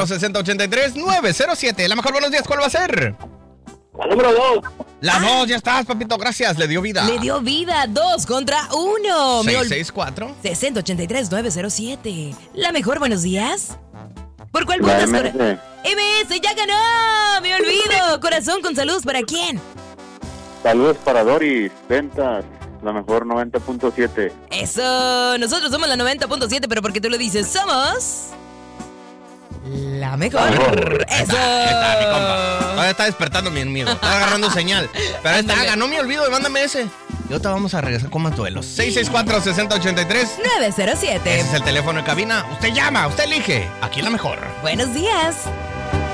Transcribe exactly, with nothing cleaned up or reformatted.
cuatro, seis cero ocho tres, nueve cero siete. La mejor, buenos días, ¿cuál va a ser? La número dos. La dos, ya estás, papito, gracias, le dio vida. Le dio vida, dos contra uno. seis seis cuatro. seis cero ocho tres, nueve cero siete. La mejor, buenos días. ¿Por cuál La votas? M S. Cora- M S, ya ganó. Me olvido. Corazón con salud, ¿para quién? Saludos para Doris, ventas, la mejor noventa punto siete. Eso, nosotros somos la noventa punto siete, pero porque tú lo dices, somos la mejor. Ahí Eso. está, ahí está, mi compa. Todavía está despertando mi amigo. Está agarrando señal. Pero ahí está, Ándale. ganó mi olvido. Mándame ese. Y ahorita vamos a regresar con más duelos. seis seis cuatro, seis cero ocho tres. nueve cero siete. Ese es el teléfono de cabina. Usted llama, usted elige. Aquí la mejor. Buenos días.